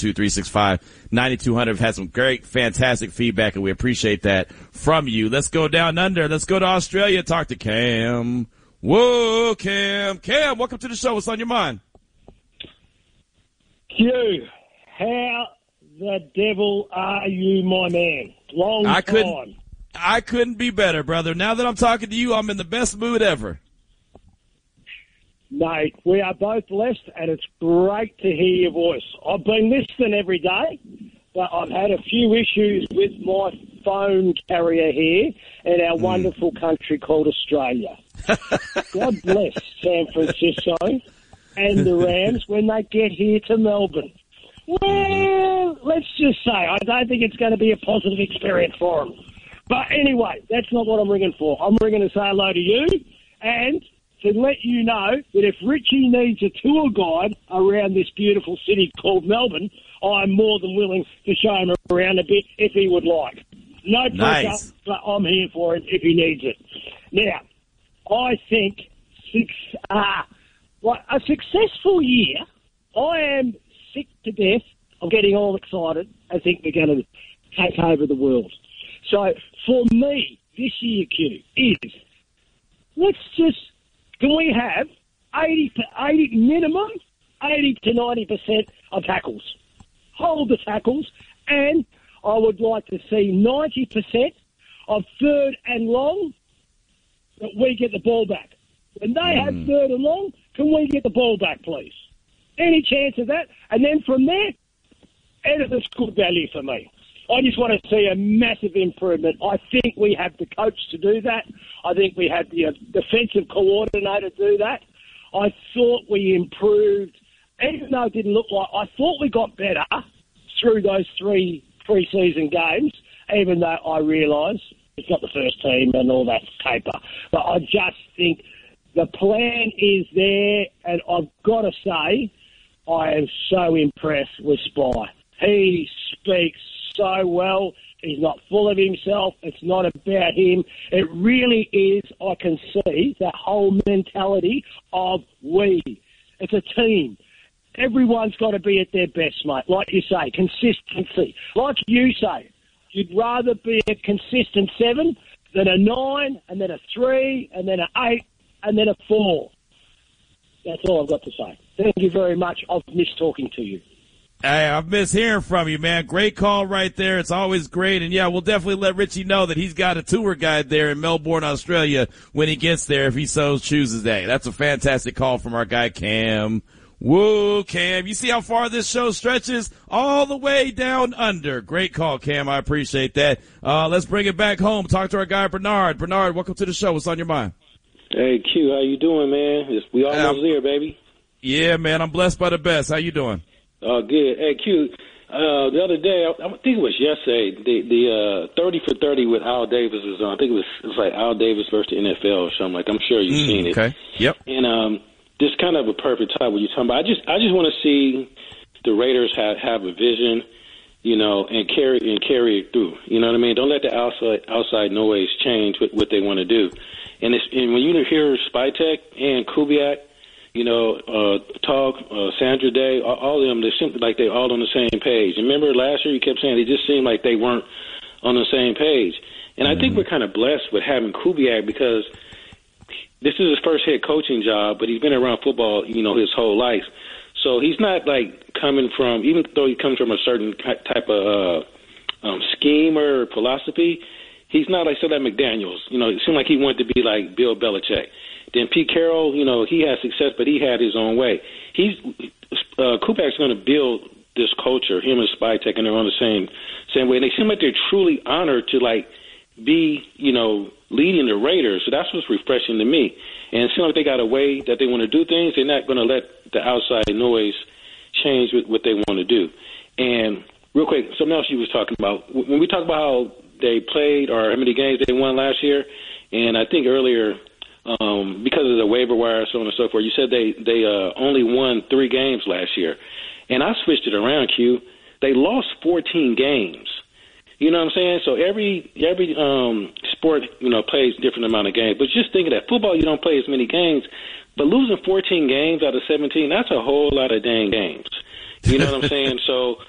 702-365-9200. We've had some great, fantastic feedback, and we appreciate that from you. Let's go down under. Let's go to Australia. Talk to Cam. Whoa, Cam. Cam, welcome to the show. What's on your mind? Q, how the devil are you, my man? Long time. I couldn't be better, brother. Now that I'm talking to you, I'm in the best mood ever. Mate, we are both blessed, and it's great to hear your voice. I've been listening every day, but I've had a few issues with my phone carrier here in our wonderful country called Australia. God bless San Francisco and the Rams when they get here to Melbourne. Well, let's just say I don't think it's going to be a positive experience for them. But anyway, that's not what I'm ringing for. I'm ringing to say hello to you and to let you know that if Richie needs a tour guide around this beautiful city called Melbourne, I'm more than willing to show him around a bit if he would like. No pressure, Nice. but I'm here for him if he needs it. Now, I think a successful year, I am sick to death of getting all excited and think we're going to take over the world. So for me, this year, Q, is can we have 80 to 90% of tackles? Hold the tackles, and I would like to see 90% of third and long that we get the ball back. When they have third and long, can we get the ball back, please? Any chance of that? And then from there, Edith's good value for me. I just want to see a massive improvement. I think we have the coach to do that. I think we have the defensive coordinator to do that. I thought we improved, even though it didn't look like, I thought we got better through those 3 pre-season games, even though I realise it's not the first team and all that paper. But I just think the plan is there, and I've got to say, I am so impressed with Spy. He speaks so well. He's not full of himself. It's not about him. It really is, I can see, that whole mentality of we. It's a team. Everyone's got to be at their best, mate. Like you say, consistency. Like you say, you'd rather be a consistent 7 than a 9, and then a 3, and then an 8, and then a 4. That's all I've got to say. Thank you very much. I've missed talking to you. Hey, I've missed hearing from you, man. Great call right there. It's always great. And, yeah, we'll definitely let Richie know that he's got a tour guide there in Melbourne, Australia when he gets there if he so chooses that. That's a fantastic call from our guy, Cam. Whoa, Cam. You see how far this show stretches? All the way down under. Great call, Cam. I appreciate that. Let's bring it back home. Talk to our guy, Bernard. Bernard, welcome to the show. What's on your mind? Hey, Q, how you doing, man? We almost there, baby. Yeah, man. I'm blessed by the best. How you doing? Oh, good. Hey, Q, the other day, I think it was yesterday, the 30 for 30 with Al Davis was on. I think it was like Al Davis versus the NFL or something. Like, I'm sure you've seen it. Okay. Yep. And this kind of a perfect time when you're talking about. I just want to see the Raiders have a vision, you know, and carry it through. You know what I mean? Don't let the outside noise change what they want to do. And when you hear Spytek and Kubiak, you know, Talk, Sandra Day, all of them, they seem like they're all on the same page. And remember last year you kept saying it just seemed like they weren't on the same page. And I think we're kind of blessed with having Kubiak because this is his first head coaching job, but he's been around football, you know, his whole life. So he's not like coming from, even though he comes from a certain type of scheme or philosophy, he's not like Seth McDaniels. You know, it seemed like he wanted to be like Bill Belichick. Then Pete Carroll, you know, he had success, but he had his own way. Kubiak's going to build this culture, him and Spytek, and they're on the same way. And they seem like they're truly honored to, like, be, you know, leading the Raiders. So that's what's refreshing to me. And it seems like they got a way that they want to do things. They're not going to let the outside noise change what they want to do. And real quick, something else you was talking about. When we talk about how they played or how many games they won last year, and I think earlier – because of the waiver wire, so on and so forth, you said they only won 3 games last year. And I switched it around, Q. They lost 14 games. You know what I'm saying? So every sport, you know, plays a different amount of games. But just think of that. Football, you don't play as many games. But losing 14 games out of 17, that's a whole lot of dang games. You know what I'm saying? So